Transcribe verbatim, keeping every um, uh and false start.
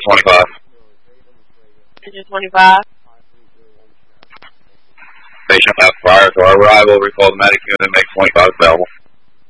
twenty-five. Engine twenty-five. Patient left prior to our arrival. Recall the medic unit. Make twenty-five available.